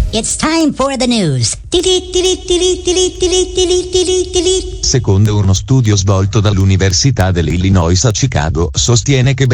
It's time for the news. Secondo uno studio svolto dall'Università dell'Illinois a Chicago, sostiene che